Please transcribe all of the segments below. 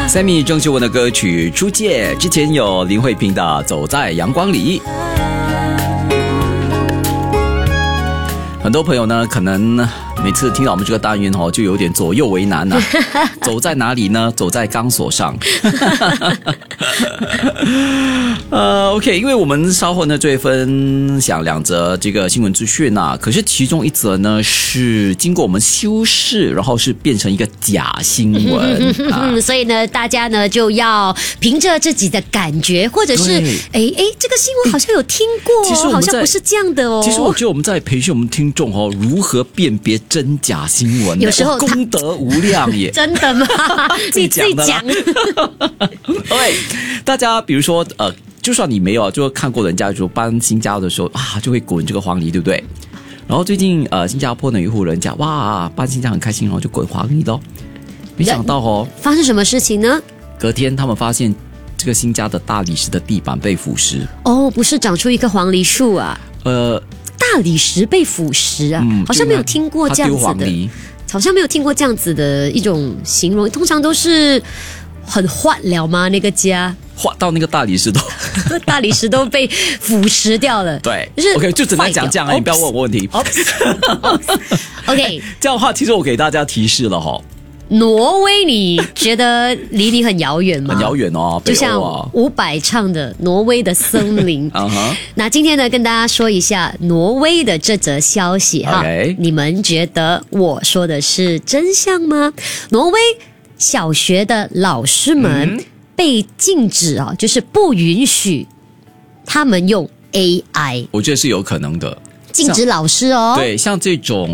Sammy 郑秀文的歌曲《出界》，之前有林慧萍的《走在阳光里》。很多朋友呢，可能每次听到我们这个单元就有点左右为难了。走在哪里呢？走在钢索上。OK， 因为我们稍后呢就会分享2则这个新闻资讯啊，可是其中一则呢是经过我们修饰，然后是变成一个假新闻。 所以呢，大家呢就要凭着自己的感觉，或者是这个新闻好像有听过， 其实好像不是这样的哦。 其实我觉得我们在培训我们听众如何辨别真假新闻， 有时候功德无量耶。 真的吗？自己讲。 对，大家比如说就算你没有就看过人家就搬新家的时候就会滚这个黄泥，对不对？然后最近新加坡的一户人家搬新家很开心，然后就滚黄泥咯。没想到发生什么事情呢？ 隔天他们发现这个新家的大理石的地板被腐蚀。 不是长出一棵黄梨树啊？大理石被腐蚀啊？好像没有听过这样子的。好像没有听过这样子的一种形容，通常都是很坏了吗？那个家坏到那个大理石都被腐蚀掉了。 对， 就是 OK， 就只能讲这样，你不要问我问题。 OK， 这样的话，其实我给大家提示了挪威，你觉得离你很遥远吗？ 很遥远哦， 就像500唱的《挪威的森林》。那今天呢，跟大家说一下挪威的这则消息哈。你们觉得我说的是真相吗？挪威小学的老师们被禁止就是不允许他们用 AI。 我觉得是有可能的。 禁止老师对，像这种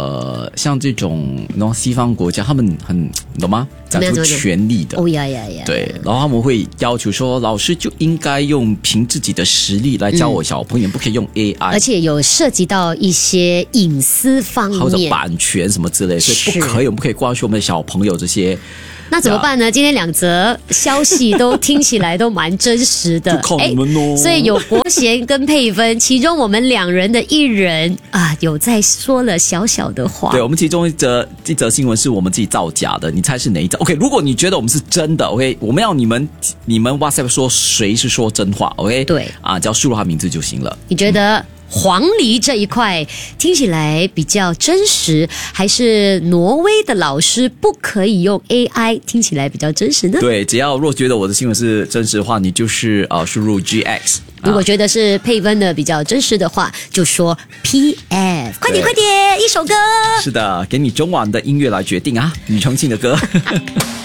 西方国家，他们很懂吗？讲出权力的。对，然后他们会要求说，老师就应该凭自己的实力来教我小朋友，不可以用 AI， 而且有涉及到一些隐私方面， 或者版权什么之类，所以我们不可以灌输我们的小朋友这些。 那怎么办呢？今天2则消息都听起来都蛮真实的， 就靠你们咯。 所以有国贤跟佩芬，其中我们2人的一人有在说了小小的话。 对，我们其中一则新闻是我们自己造假的，你猜是哪一则 ？OK， 如果你觉得我们是真的 ，OK， 我们要你们 WhatsApp 说谁是说真话 ，OK， 对只要输入他名字就行了。 你觉得黄梨这一块听起来比较真实，还是挪威的老师不可以用 AI 听起来比较真实呢？ 对，只要若觉得我的新闻是真实的话，你就是输入 GX。 如果觉得是佩芬的比较真实的话，就说 PF。快点，一首歌。 是的，给你中晚的音乐来决定女重庆的歌。